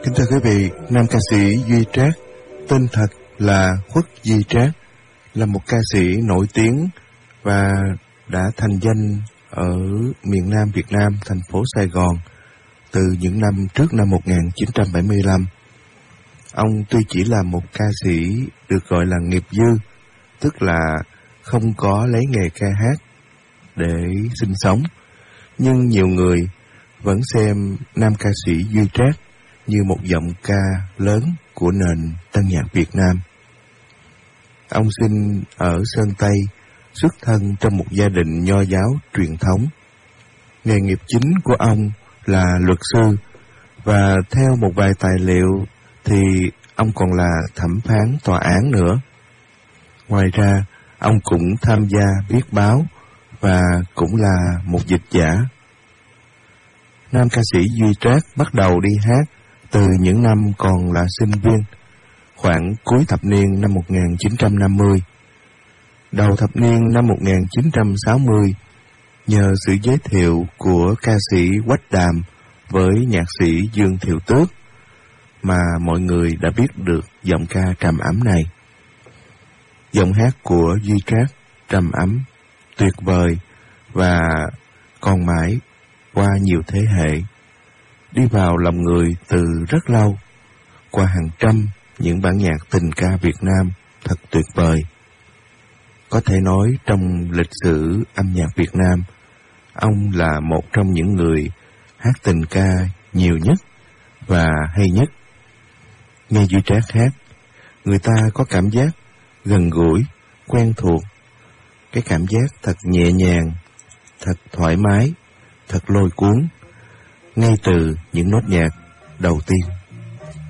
Kính thưa quý vị, nam ca sĩ Duy Trác, tên thật là Khuất Duy Trác, là một ca sĩ nổi tiếng và đã thành danh ở miền Nam Việt Nam, thành phố Sài Gòn từ những năm trước năm 1975. Ông tuy chỉ là một ca sĩ được gọi là nghiệp dư, tức là không có lấy nghề ca hát để sinh sống, nhưng nhiều người vẫn xem nam ca sĩ Duy Trác như một giọng ca lớn của nền tân nhạc Việt Nam. Ông sinh ở Sơn Tây, xuất thân trong một gia đình nho giáo truyền thống. Nghề nghiệp chính của ông là luật sư, và theo một vài tài liệu thì ông còn là thẩm phán tòa án nữa. Ngoài ra, ông cũng tham gia viết báo và cũng là một dịch giả. Nam ca sĩ Duy Trác bắt đầu đi hát từ những năm còn là sinh viên, khoảng cuối thập niên năm 1950. Đầu thập niên năm 1960, nhờ sự giới thiệu của ca sĩ Quách Đàm với nhạc sĩ Dương Thiệu Tước mà mọi người đã biết được giọng ca trầm ấm này. Giọng hát của Duy Trác trầm ấm, tuyệt vời và còn mãi qua nhiều thế hệ, đi vào lòng người từ rất lâu, qua hàng trăm những bản nhạc tình ca Việt Nam thật tuyệt vời. Có thể nói trong lịch sử âm nhạc Việt Nam, ông là một trong những người hát tình ca nhiều nhất và hay nhất. Nghe Duy Trác hát, người ta có cảm giác gần gũi, quen thuộc, cái cảm giác thật nhẹ nhàng, thật thoải mái, thật lôi cuốn, ngay từ những nốt nhạc đầu tiên.